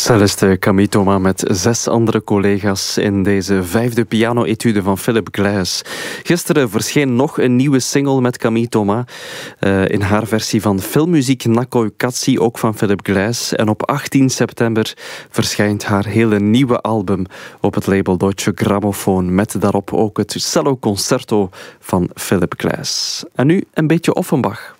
Celliste Camille Thomas met 6 andere collega's in deze 5e piano-etude van Philip Glass. Gisteren verscheen nog een nieuwe single met Camille Thomas. In haar versie van filmmuziek Nakoi Katsi, ook van Philip Glass. En op 18 september verschijnt haar hele nieuwe album op het label Deutsche Grammophon. Met daarop ook het cello concerto van Philip Glass. En nu een beetje Offenbach.